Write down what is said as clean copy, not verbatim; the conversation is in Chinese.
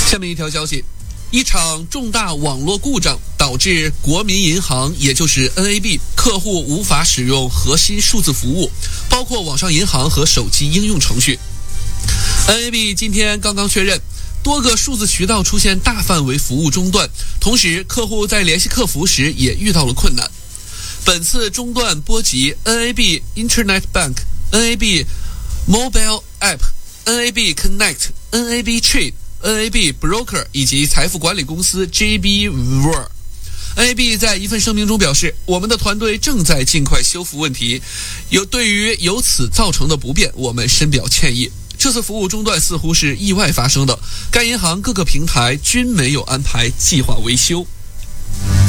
下面一条消息，一场重大网络故障导致国民银行也就是 NAB 客户无法使用核心数字服务，包括网上银行和手机应用程序。NAB 今天刚刚确认，多个数字渠道出现大范围服务中断，同时客户在联系客服时也遇到了困难。本次中断波及 NAB Internet Bank、NAB Mobile App、NAB Connect、NAB Trade、NAB Broker 以及财富管理公司 JB Were。NAB 在一份声明中表示，我们的团队正在尽快修复问题，对于由此造成的不便，我们深表歉意。这次服务中断似乎是意外发生的，该银行各个平台均没有安排计划维修。